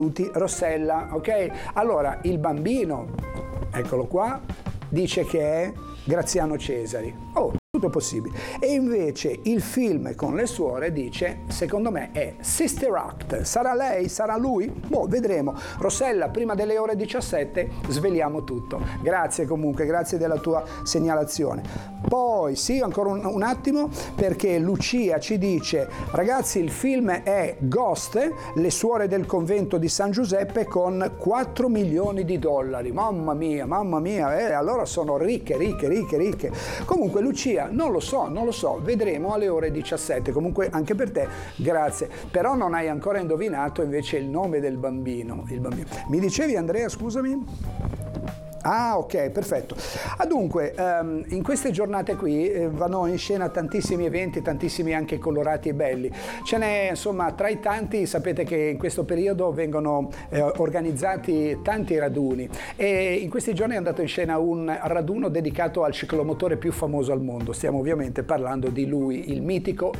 Rossella, ok? Allora, il bambino, eccolo qua, dice che è Graziano Cesari. Oh, tutto possibile. E invece il film con le suore dice, secondo me è Sister Act. Sarà lei? Sarà lui? Boh, vedremo. Rossella, prima delle ore 17 sveliamo tutto. Grazie comunque, grazie della tua segnalazione. Poi, sì, ancora un attimo, perché Lucia ci dice, ragazzi, il film è Ghost, le suore del convento di San Giuseppe con 4 milioni di dollari. Mamma mia, allora sono ricche. Comunque, Lucia, non lo so, vedremo alle ore 17. Comunque, anche per te, grazie. Però non hai ancora indovinato invece il nome del bambino. Mi dicevi, Andrea, scusami? Ah, ok, perfetto. Dunque, in queste giornate qui vanno in scena tantissimi eventi, tantissimi anche colorati e belli. Ce n'è, insomma, tra i tanti, sapete che in questo periodo vengono organizzati tanti raduni e in questi giorni è andato in scena un raduno dedicato al ciclomotore più famoso al mondo. Stiamo ovviamente parlando di lui, il mitico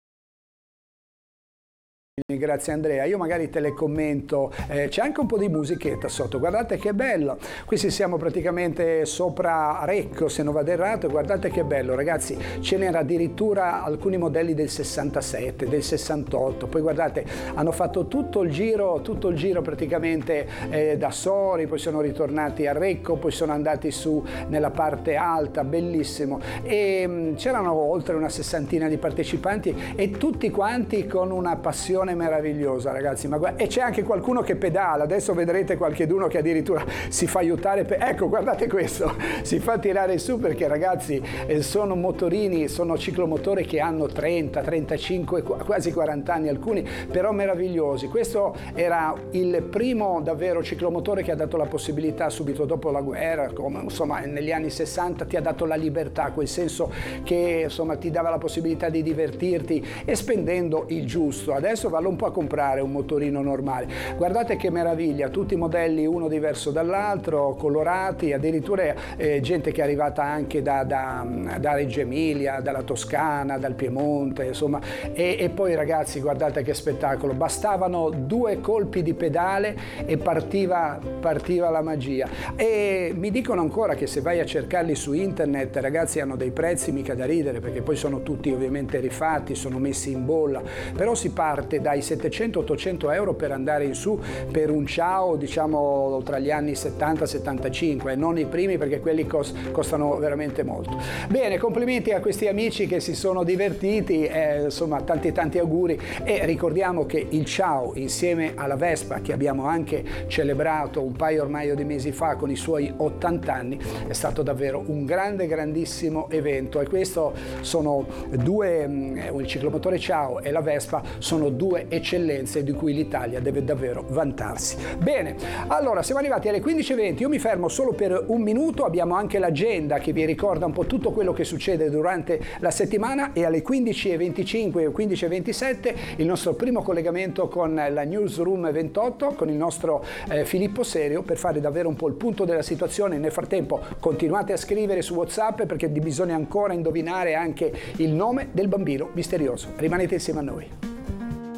Grazie Andrea, io magari te le commento, c'è anche un po' di musichetta sotto, guardate che bello, qui siamo praticamente sopra Recco se non vado errato, guardate che bello ragazzi, ce n'era addirittura alcuni modelli del 67, del 68, poi guardate hanno fatto tutto il giro praticamente da Sori, poi sono ritornati a Recco, poi sono andati su nella parte alta, bellissimo, e c'erano oltre una 60 di partecipanti e tutti quanti con una passione meravigliosa ragazzi, e c'è anche qualcuno che pedala, adesso vedrete qualcheduno che addirittura si fa aiutare, ecco guardate questo, si fa tirare su perché ragazzi sono motorini, sono ciclomotori che hanno 30, 35, quasi 40 anni alcuni, però meravigliosi. Questo era il primo davvero ciclomotore che ha dato la possibilità subito dopo la guerra, come insomma negli anni 60 ti ha dato la libertà, quel senso che insomma ti dava la possibilità di divertirti e spendendo il giusto. Adesso vallo un po' a comprare un motorino normale, guardate che meraviglia, tutti i modelli uno diverso dall'altro, colorati, addirittura gente che è arrivata anche da Reggio Emilia, dalla Toscana, dal Piemonte, insomma, e poi ragazzi guardate che spettacolo, bastavano 2 colpi di pedale e partiva la magia. E mi dicono ancora che se vai a cercarli su internet ragazzi hanno dei prezzi mica da ridere, perché poi sono tutti ovviamente rifatti, sono messi in bolla, però si parte dai 700-800 euro per andare in su per un Ciao, diciamo tra gli anni 70-75, non i primi perché quelli costano veramente molto. Bene, complimenti a questi amici che si sono divertiti, insomma tanti auguri, e ricordiamo che il Ciao insieme alla Vespa, che abbiamo anche celebrato un paio ormai di mesi fa con i suoi 80 anni, è stato davvero un grandissimo evento, e questo sono il ciclomotore Ciao e la Vespa sono due eccellenze di cui l'Italia deve davvero vantarsi. Bene, allora siamo arrivati alle 15:20, io mi fermo solo per un minuto, abbiamo anche l'agenda che vi ricorda un po' tutto quello che succede durante la settimana, e alle 15:25 o 15:27 il nostro primo collegamento con la Newsroom 28 con il nostro Filippo Serio per fare davvero un po' il punto della situazione. Nel frattempo continuate a scrivere su WhatsApp perché bisogna ancora indovinare anche il nome del bambino misterioso. Rimanete insieme a noi.